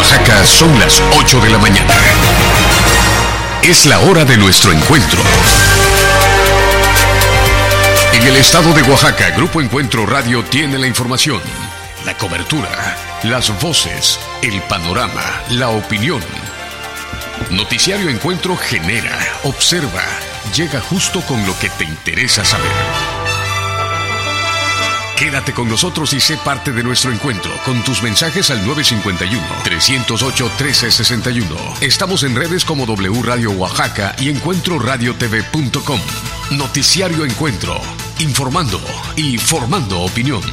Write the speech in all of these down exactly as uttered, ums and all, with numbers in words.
Oaxaca son las ocho de la mañana. Es la hora de nuestro encuentro. En el estado de Oaxaca, Grupo Encuentro Radio tiene la información, la cobertura, las voces, el panorama, la opinión. Noticiario Encuentro genera, observa, llega justo con lo que te interesa saber. Quédate con nosotros y sé parte de nuestro encuentro con tus mensajes al nueve cinco uno, tres cero ocho, uno tres seis uno. Estamos en redes como W Radio Oaxaca y encuentro radio t v punto com. Noticiario Encuentro, informando y formando opinión.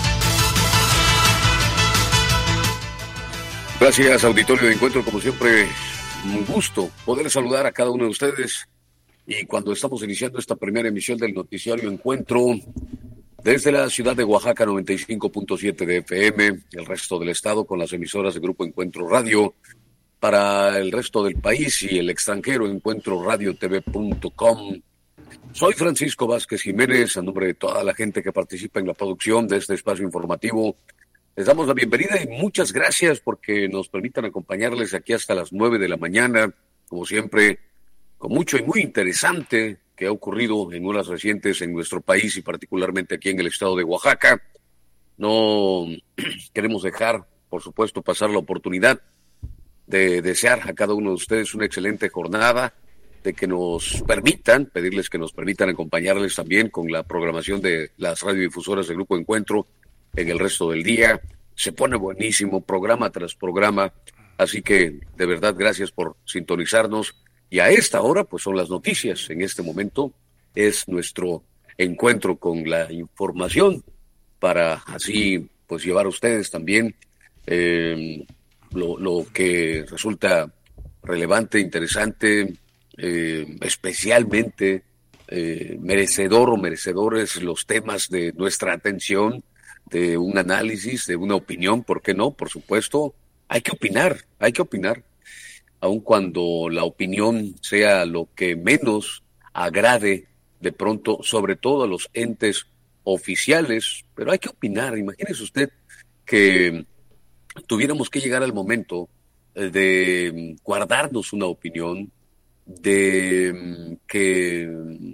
Gracias, auditorio de Encuentro, como siempre, un gusto poder saludar a cada uno de ustedes. Y cuando estamos iniciando esta primera emisión del Noticiario Encuentro, desde la ciudad de Oaxaca, noventa y cinco punto siete de F M, el resto del estado con las emisoras de Grupo Encuentro Radio, para el resto del país y el extranjero, encuentro radio t v punto com. Soy Francisco Vázquez Jiménez, a nombre de toda la gente que participa en la producción de este espacio informativo. Les damos la bienvenida y muchas gracias porque nos permitan acompañarles aquí hasta las nueve de la mañana, como siempre, con mucho y muy interesante que ha ocurrido en horas recientes en nuestro país y particularmente aquí en el estado de Oaxaca. No queremos dejar, por supuesto, pasar la oportunidad de desear a cada uno de ustedes una excelente jornada, de que nos permitan, pedirles que nos permitan acompañarles también con la programación de las radiodifusoras del Grupo Encuentro en el resto del día. Se pone buenísimo, programa tras programa, así que de verdad gracias por sintonizarnos. Y a esta hora, pues son las noticias. En este momento es nuestro encuentro con la información para así, pues, llevar a ustedes también eh, lo, lo que resulta relevante, interesante, eh, especialmente eh, merecedor o merecedores los temas de nuestra atención, de un análisis, de una opinión, ¿por qué no? Por supuesto, hay que opinar, hay que opinar. Aun cuando la opinión sea lo que menos agrade de pronto, sobre todo a los entes oficiales, pero hay que opinar. Imagínese usted que tuviéramos que llegar al momento de guardarnos una opinión, de que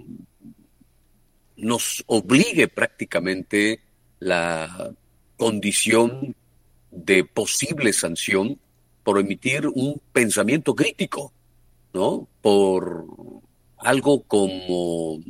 nos obligue prácticamente la condición de posible sanción por emitir un pensamiento crítico, ¿no? Por algo como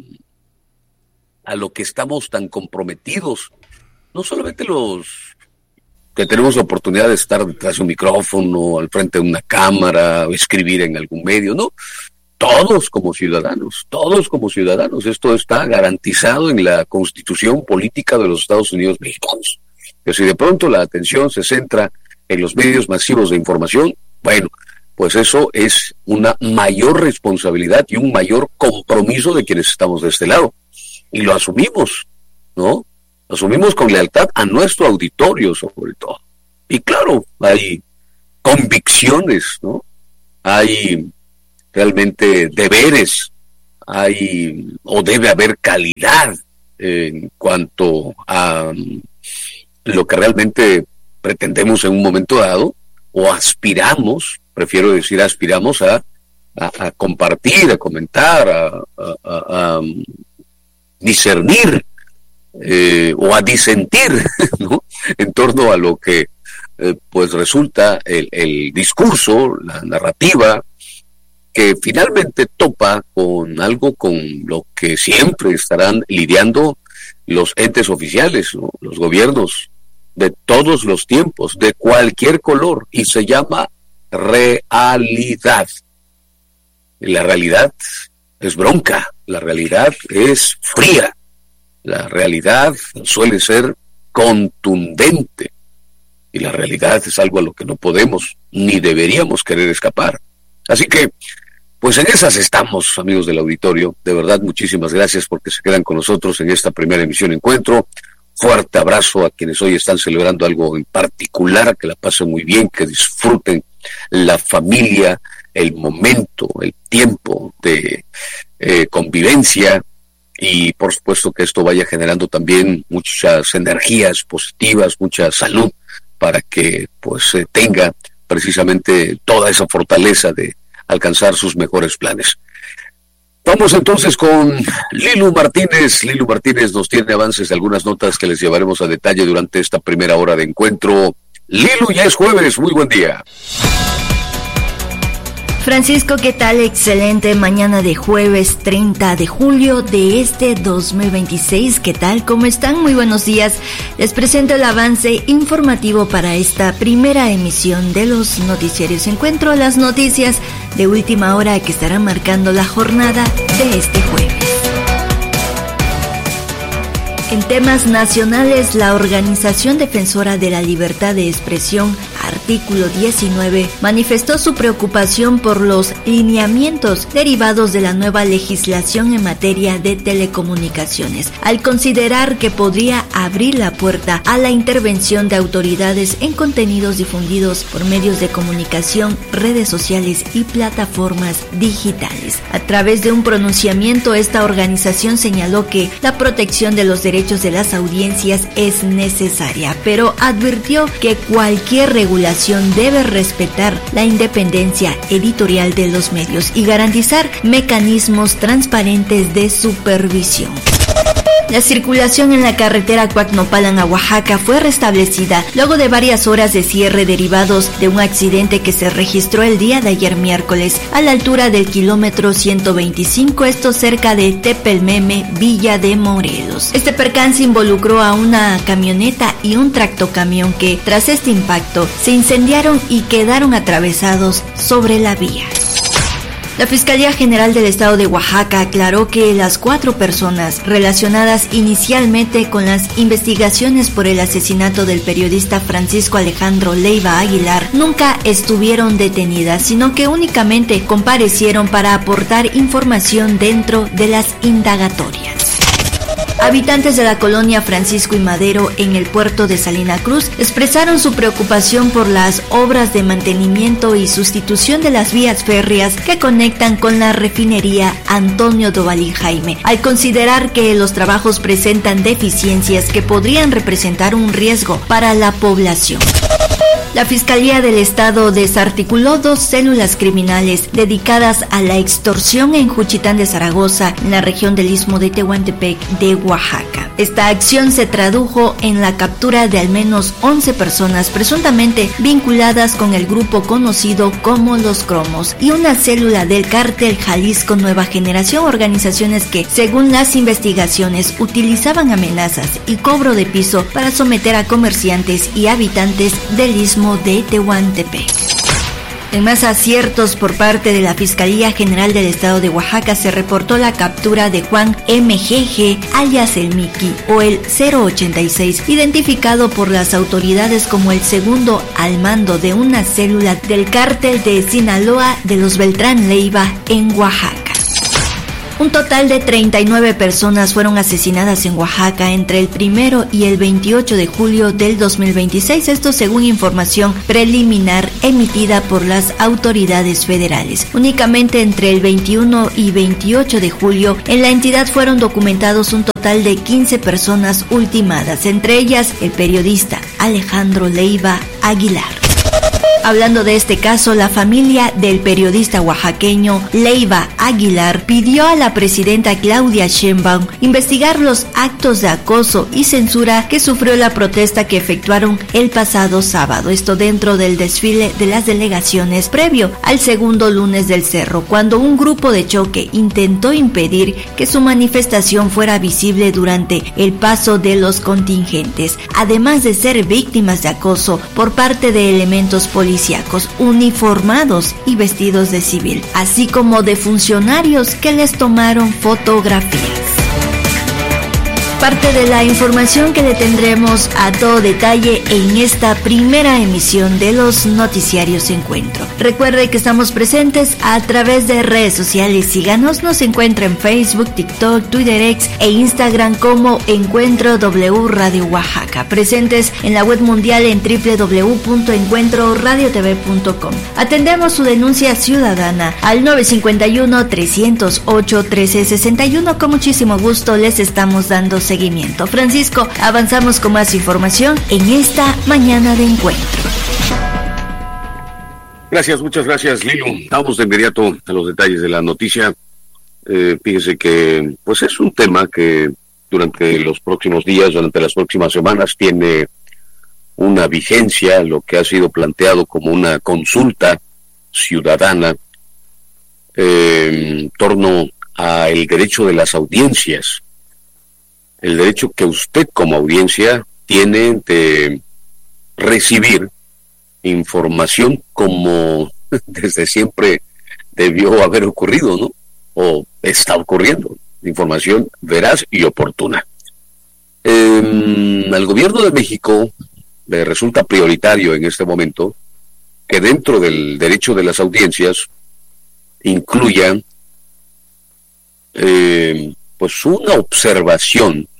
a lo que estamos tan comprometidos, no solamente los que tenemos la oportunidad de estar detrás de un micrófono, al frente de una cámara, o escribir en algún medio, ¿no? Todos como ciudadanos, todos como ciudadanos. Esto está garantizado en la Constitución Política de los Estados Unidos Mexicanos. Que si de pronto la atención se centra en los medios masivos de información, bueno, pues eso es una mayor responsabilidad y un mayor compromiso de quienes estamos de este lado. Y lo asumimos, ¿no? Lo asumimos con lealtad a nuestro auditorio, sobre todo. Y claro, hay convicciones, ¿no? Hay realmente deberes, hay o debe haber calidad en cuanto a lo que realmente pretendemos en un momento dado, o aspiramos, prefiero decir aspiramos a, a, a compartir, a comentar, a, a, a, a discernir eh, o a disentir, ¿no? En torno a lo que eh, pues resulta el, el discurso, la narrativa, que finalmente topa con algo con lo que siempre estarán lidiando los entes oficiales, ¿no? Los gobiernos de todos los tiempos, de cualquier color, y se llama realidad. Y la realidad es bronca, la realidad es fría, la realidad suele ser contundente, y la realidad es algo a lo que no podemos ni deberíamos querer escapar. Así que, pues en esas estamos, amigos del auditorio. De verdad, muchísimas gracias porque se quedan con nosotros en esta primera emisión Encuentro. Fuerte abrazo a quienes hoy están celebrando algo en particular, que la pasen muy bien, que disfruten la familia, el momento, el tiempo de eh, convivencia, y por supuesto que esto vaya generando también muchas energías positivas, mucha salud, para que pues se tenga precisamente toda esa fortaleza de alcanzar sus mejores planes. Vamos entonces con Lilu Martínez. Lilu Martínez nos tiene avances de algunas notas que les llevaremos a detalle durante esta primera hora de encuentro. Lilu, ya es jueves, muy buen día. Francisco, ¿qué tal? Excelente mañana de jueves treinta de julio de este dos mil veintiséis. ¿Qué tal? ¿Cómo están? Muy buenos días. Les presento el avance informativo para esta primera emisión de los noticiarios Encuentro, las noticias de última hora que estarán marcando la jornada de este jueves. En temas nacionales, la Organización Defensora de la Libertad de Expresión, artículo diecinueve, manifestó su preocupación por los lineamientos derivados de la nueva legislación en materia de telecomunicaciones, al considerar que podría abrir la puerta a la intervención de autoridades en contenidos difundidos por medios de comunicación, redes sociales y plataformas digitales. A través de un pronunciamiento, esta organización señaló que la protección de los derechos de las audiencias es necesaria, pero advirtió que cualquier regulación debe respetar la independencia editorial de los medios y garantizar mecanismos transparentes de supervisión. La circulación en la carretera Cuacnopalan a Oaxaca fue restablecida luego de varias horas de cierre derivados de un accidente que se registró el día de ayer miércoles a la altura del kilómetro ciento veinticinco, esto cerca de Tepelmeme, Villa de Morelos. Este percance involucró a una camioneta y un tractocamión que, tras este impacto, se incendiaron y quedaron atravesados sobre la vía. La Fiscalía General del Estado de Oaxaca aclaró que las cuatro personas relacionadas inicialmente con las investigaciones por el asesinato del periodista Francisco Alejandro Leiva Aguilar nunca estuvieron detenidas, sino que únicamente comparecieron para aportar información dentro de las indagatorias. Habitantes de la colonia Francisco y Madero en el puerto de Salina Cruz expresaron su preocupación por las obras de mantenimiento y sustitución de las vías férreas que conectan con la refinería Antonio Dovalí Jaime, al considerar que los trabajos presentan deficiencias que podrían representar un riesgo para la población. La Fiscalía del Estado desarticuló dos células criminales dedicadas a la extorsión en Juchitán de Zaragoza, en la región del Istmo de Tehuantepec de Oaxaca. Esta acción se tradujo en la captura de al menos once personas presuntamente vinculadas con el grupo conocido como Los Cromos y una célula del cártel Jalisco Nueva Generación, organizaciones que, según las investigaciones, utilizaban amenazas y cobro de piso para someter a comerciantes y habitantes del Istmo de Tehuantepec. En más aciertos por parte de la Fiscalía General del Estado de Oaxaca se reportó la captura de Juan M G G, alias el Miki, o el cero ochenta y seis, identificado por las autoridades como el segundo al mando de una célula del cártel de Sinaloa de los Beltrán Leiva en Oaxaca. Un total de treinta y nueve personas fueron asesinadas en Oaxaca entre el primero y el veintiocho de julio del dos mil veintiséis, esto según información preliminar emitida por las autoridades federales. Únicamente entre el veintiuno y veintiocho de julio en la entidad fueron documentados un total de quince personas ultimadas, entre ellas el periodista Alejandro Leiva Aguilar. Hablando de este caso, la familia del periodista oaxaqueño Leiva Aguilar pidió a la presidenta Claudia Sheinbaum investigar los actos de acoso y censura que sufrió la protesta que efectuaron el pasado sábado, esto dentro del desfile de las delegaciones previo al segundo lunes del Cerro, cuando un grupo de choque intentó impedir que su manifestación fuera visible durante el paso de los contingentes, además de ser víctimas de acoso por parte de elementos policiales policíacos uniformados y vestidos de civil, así como de funcionarios que les tomaron fotografías. Parte de la información que le tendremos a todo detalle en esta primera emisión de los noticiarios Encuentro. Recuerde que estamos presentes a través de redes sociales. Síganos, nos encuentra en Facebook, TikTok, Twitter X e Instagram como Encuentro W Radio Oaxaca. Presentes en la web mundial en doble u doble u doble u punto encuentro radio t v punto com. Atendemos su denuncia ciudadana al nueve cinco uno, tres cero ocho, uno tres seis uno. Con muchísimo gusto les estamos dando seguimiento. Francisco, avanzamos con más información en esta mañana de encuentro. Gracias, muchas gracias, Lilo. Vamos de inmediato a los detalles de la noticia. Eh, fíjese que, pues es un tema que durante los próximos días, durante las próximas semanas, tiene una vigencia, lo que ha sido planteado como una consulta ciudadana eh, en torno al derecho de las audiencias, el derecho que usted como audiencia tiene de recibir información como desde siempre debió haber ocurrido, ¿no? O está ocurriendo, información veraz y oportuna. Eh, al gobierno de México le resulta prioritario en este momento que dentro del derecho de las audiencias incluya eh, pues una observación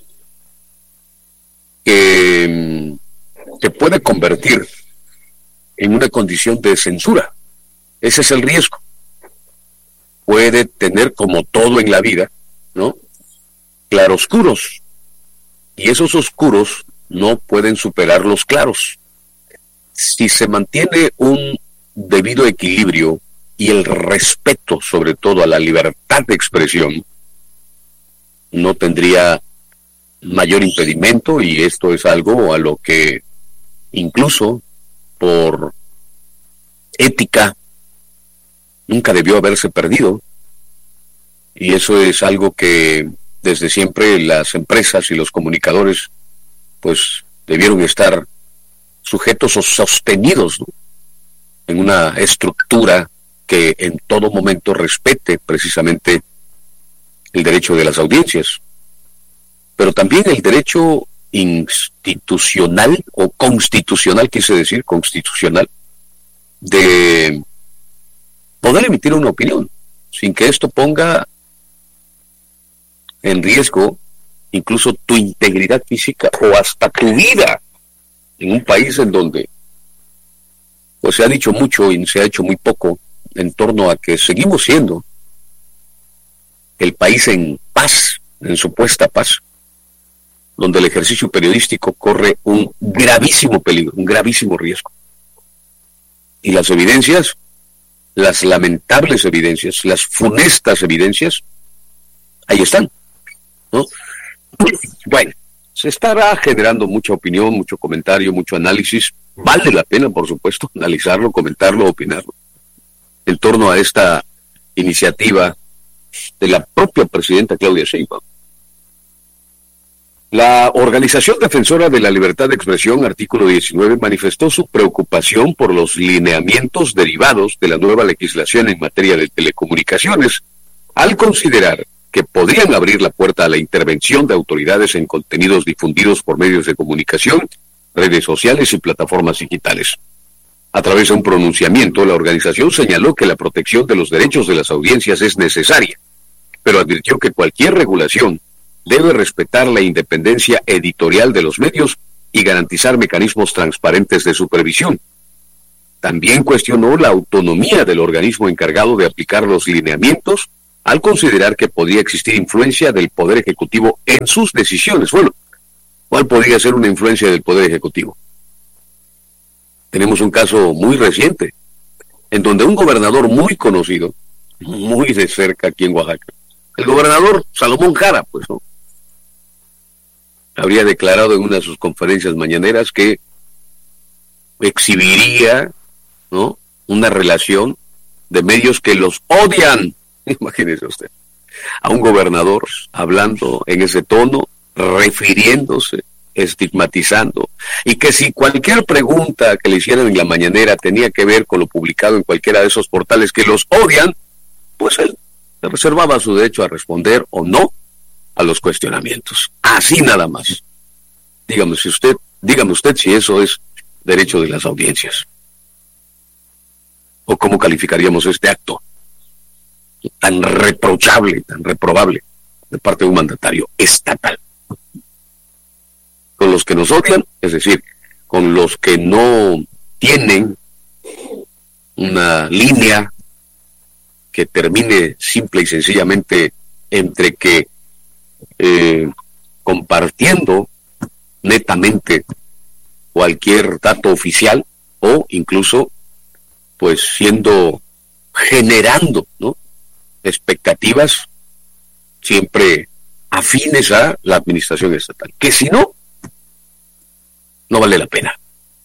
que, que puede convertir en una condición de censura. Ese es el riesgo. Puede tener, como todo en la vida, ¿no?, claroscuros, y esos oscuros no pueden superar los claros. Si se mantiene un debido equilibrio y el respeto, sobre todo, a la libertad de expresión, no tendría mayor impedimento, y esto es algo a lo que incluso por ética nunca debió haberse perdido, y eso es algo que desde siempre las empresas y los comunicadores pues debieron estar sujetos o sostenidos, ¿no?, en una estructura que en todo momento respete precisamente el derecho de las audiencias, pero también el derecho institucional o constitucional, quise decir constitucional, de poder emitir una opinión sin que esto ponga en riesgo incluso tu integridad física o hasta tu vida, en un país en donde pues se ha dicho mucho y se ha hecho muy poco en torno a que seguimos siendo el país en paz, en supuesta paz, donde el ejercicio periodístico corre un gravísimo peligro, un gravísimo riesgo. Y las evidencias, las lamentables evidencias, las funestas evidencias, ahí están, ¿no? Bueno, se estará generando mucha opinión, mucho comentario, mucho análisis. Vale la pena, por supuesto, analizarlo, comentarlo, opinarlo en torno a esta iniciativa de la propia presidenta Claudia Sheinbaum. La Organización Defensora de la Libertad de Expresión, artículo diecinueve, manifestó su preocupación por los lineamientos derivados de la nueva legislación en materia de telecomunicaciones, al considerar que podrían abrir la puerta a la intervención de autoridades en contenidos difundidos por medios de comunicación, redes sociales y plataformas digitales. A través de un pronunciamiento, la organización señaló que la protección de los derechos de las audiencias es necesaria, pero advirtió que cualquier regulación debe respetar la independencia editorial de los medios y garantizar mecanismos transparentes de supervisión. También cuestionó la autonomía del organismo encargado de aplicar los lineamientos, al considerar que podría existir influencia del Poder Ejecutivo en sus decisiones. Bueno, ¿cuál podría ser una influencia del Poder Ejecutivo? Tenemos un caso muy reciente, en donde un gobernador muy conocido, muy de cerca aquí en Oaxaca, el gobernador Salomón Jara, pues, ¿no?, habría declarado en una de sus conferencias mañaneras que exhibiría, ¿no?, una relación de medios que los odian. Imagínese usted, a un gobernador hablando en ese tono, refiriéndose, estigmatizando, y que si cualquier pregunta que le hicieran en la mañanera tenía que ver con lo publicado en cualquiera de esos portales que los odian, pues él se reservaba su derecho a responder o no a los cuestionamientos. Así nada más. Dígame si usted, dígame usted si eso es derecho de las audiencias. ¿O cómo calificaríamos este acto tan reprochable, tan reprobable de parte de un mandatario estatal? Con los que nos odian, es decir, con los que no tienen una línea que termine simple y sencillamente entre que eh, compartiendo netamente cualquier dato oficial o incluso pues siendo, generando, ¿no?, expectativas siempre afines a la administración estatal, que si no, no vale la pena.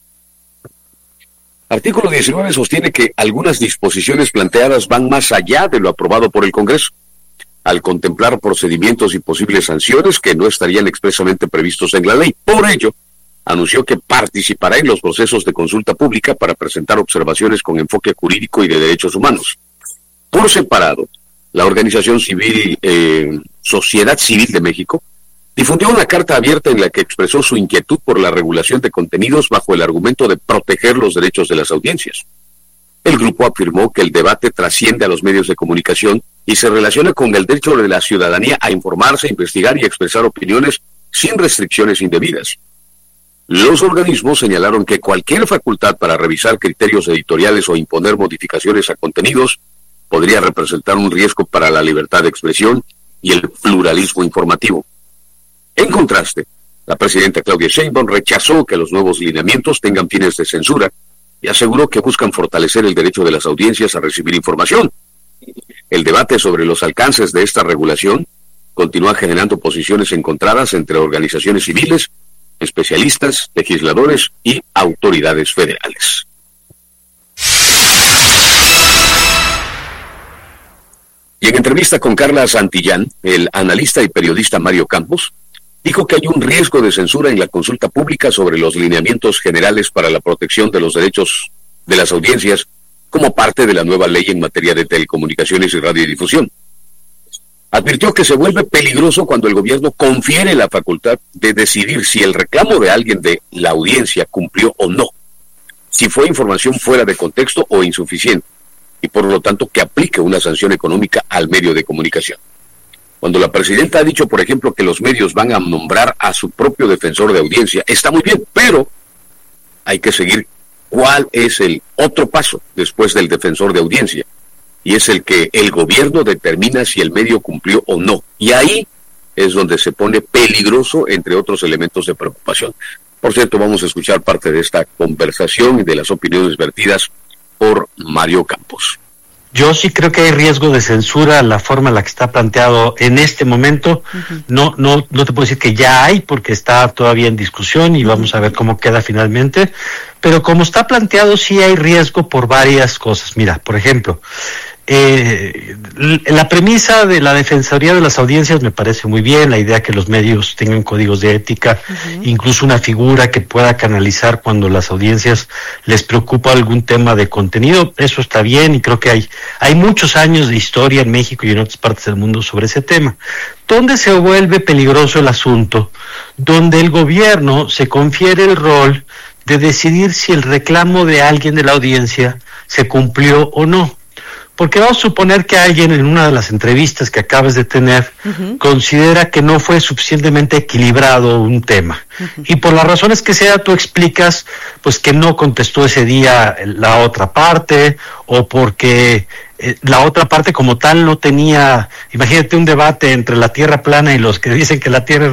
Artículo diecinueve sostiene que algunas disposiciones planteadas van más allá de lo aprobado por el Congreso, al contemplar procedimientos y posibles sanciones que no estarían expresamente previstos en la ley. Por ello, anunció que participará en los procesos de consulta pública para presentar observaciones con enfoque jurídico y de derechos humanos. Por separado, la organización civil eh, Sociedad Civil de México difundió una carta abierta en la que expresó su inquietud por la regulación de contenidos bajo el argumento de proteger los derechos de las audiencias. El grupo afirmó que el debate trasciende a los medios de comunicación y se relaciona con el derecho de la ciudadanía a informarse, investigar y expresar opiniones sin restricciones indebidas. Los organismos señalaron que cualquier facultad para revisar criterios editoriales o imponer modificaciones a contenidos podría representar un riesgo para la libertad de expresión y el pluralismo informativo. En contraste, la presidenta Claudia Sheinbaum rechazó que los nuevos lineamientos tengan fines de censura y aseguró que buscan fortalecer el derecho de las audiencias a recibir información. El debate sobre los alcances de esta regulación continúa generando posiciones encontradas entre organizaciones civiles, especialistas, legisladores y autoridades federales. Y en entrevista con Carla Santillán, el analista y periodista Mario Campos dijo que hay un riesgo de censura en la consulta pública sobre los lineamientos generales para la protección de los derechos de las audiencias como parte de la nueva ley en materia de telecomunicaciones y radiodifusión. Advirtió que se vuelve peligroso cuando el gobierno confiere la facultad de decidir si el reclamo de alguien de la audiencia cumplió o no, si fue información fuera de contexto o insuficiente, y por lo tanto que aplique una sanción económica al medio de comunicación. Cuando la presidenta ha dicho, por ejemplo, que los medios van a nombrar a su propio defensor de audiencia, está muy bien, pero hay que seguir cuál es el otro paso después del defensor de audiencia, y es el que el gobierno determina si el medio cumplió o no. Y ahí es donde se pone peligroso, entre otros elementos de preocupación. Por cierto, vamos a escuchar parte de esta conversación y de las opiniones vertidas por Mario Campos. Yo sí creo que hay riesgo de censura la forma en la que está planteado en este momento. Uh-huh. No, no, no te puedo decir que ya hay, porque está todavía en discusión y vamos a ver cómo queda finalmente. Pero como está planteado, sí hay riesgo por varias cosas. Mira, por ejemplo, eh, la premisa de la Defensoría de las Audiencias me parece muy bien, la idea que los medios tengan códigos de ética, uh-huh. incluso una figura que pueda canalizar cuando las audiencias les preocupa algún tema de contenido, eso está bien, y creo que hay, hay muchos años de historia en México y en otras partes del mundo sobre ese tema. ¿Dónde se vuelve peligroso el asunto? Donde el gobierno se confiere el rol de decidir si el reclamo de alguien de la audiencia se cumplió o no. Porque vamos a suponer que alguien en una de las entrevistas que acabas de tener uh-huh. considera que no fue suficientemente equilibrado un tema. Uh-huh. Y por las razones que sea, tú explicas pues que no contestó ese día la otra parte, o porque eh, la otra parte como tal no tenía, imagínate un debate entre la tierra plana y los que dicen que la tierra